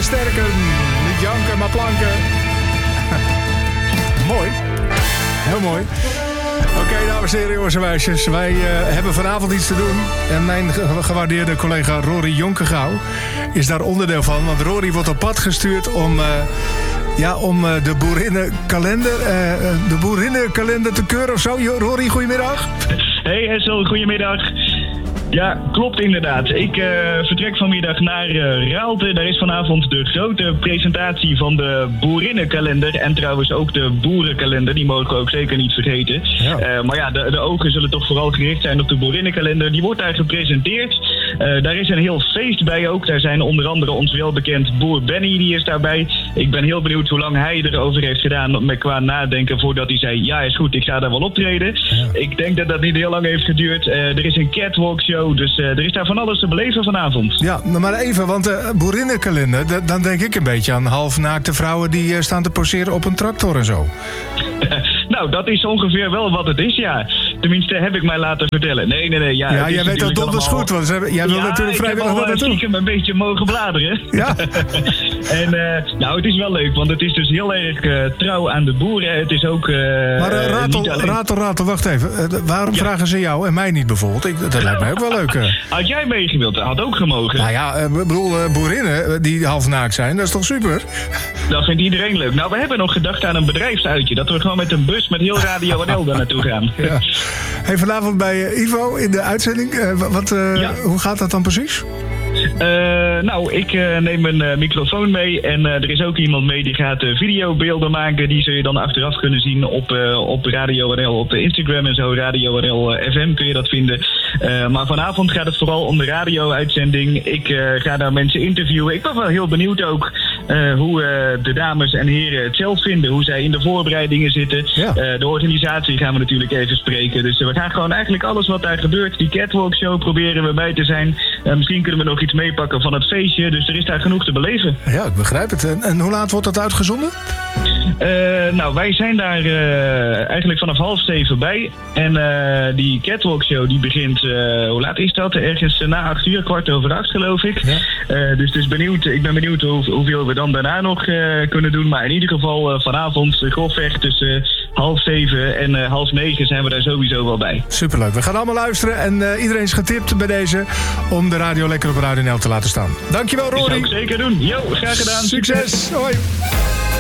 sterken. Niet janken, maar planken. Mooi. Heel mooi. Oké, dames en heren, jongens en meisjes. Wij hebben vanavond iets te doen. En mijn gewaardeerde collega Rory Jonkegouw is daar onderdeel van. Want Rory wordt op pad gestuurd om de boerinnenkalender te keuren of zo. Rory, goedemiddag. Hey Hessel, goedemiddag. Ja, klopt inderdaad. Ik vertrek vanmiddag naar Raalte. Daar is vanavond de grote presentatie van de boerinnenkalender. En trouwens ook de boerenkalender. Die mogen we ook zeker niet vergeten. Ja. Maar ja, de ogen zullen toch vooral gericht zijn op de boerinnenkalender. Die wordt daar gepresenteerd. Daar is een heel feest bij ook. Daar zijn onder andere ons welbekend boer Benny, die is daarbij. Ik ben heel benieuwd hoe lang hij erover heeft gedaan qua nadenken voordat hij zei, ja is goed, ik ga daar wel optreden. Ja. Ik denk dat dat niet heel lang heeft geduurd. Er is een catwalk show, dus er is daar van alles te beleven vanavond. Ja, maar even, want de boerinnenkalender, dan denk ik een beetje aan halfnaakte vrouwen die staan te poseren op een tractor en zo. Nou, dat is ongeveer wel wat het is, ja. Tenminste, heb ik mij laten vertellen. Nee. Ja, jij weet dat donders goed, want jij wil natuurlijk vrijwillig wat naartoe. Ik heb een beetje mogen bladeren. Ja. En het is wel leuk, want het is dus heel erg trouw aan de boeren. Het is ook... maar ratel, wacht even. Waarom vragen ze jou en mij niet bijvoorbeeld? Dat lijkt mij ook wel leuk. Had jij meegewild? Dat had ook gemogen. Nou ja, ik bedoel, boerinnen die halfnaakt zijn, dat is toch super? Dat vindt iedereen leuk. Nou, we hebben nog gedacht aan een bedrijfsuitje. Dat we gewoon met een bus met heel Radio NL daar naartoe gaan. Ja. Hey, vanavond bij Ivo in de uitzending. Hoe gaat dat dan precies? Ik neem een microfoon mee en er is ook iemand mee die gaat videobeelden maken. Die zul je dan achteraf kunnen zien op Radio NL, op Instagram en zo. Radio NL FM kun je dat vinden. Maar vanavond gaat het vooral om de radio-uitzending. Ik ga daar mensen interviewen. Ik ben wel heel benieuwd ook hoe de dames en heren het zelf vinden. Hoe zij in de voorbereidingen zitten. Ja. De organisatie gaan we natuurlijk even spreken. Dus we gaan gewoon eigenlijk alles wat daar gebeurt. Die catwalk show proberen we bij te zijn. Misschien kunnen we nog iets meepakken van het feestje. Dus er is daar genoeg te beleven. Ja, ik begrijp het. En hoe laat wordt dat uitgezonden? Wij zijn daar eigenlijk vanaf 6:30 bij. En die catwalk show die begint, hoe laat is dat? Ergens na 8:00, 7:15 geloof ik. Ja. Dus ik ben benieuwd hoeveel we dan daarna nog kunnen doen. Maar in ieder geval vanavond grofweg tussen 6:30 en 8:30 zijn we daar sowieso wel bij. Superleuk. We gaan allemaal luisteren en iedereen is getipt bij deze om de radio lekker op Radio NL te laten staan. Dankjewel, Rory. Dat zou ik zeker doen. Jo, graag gedaan. Succes. Hoi.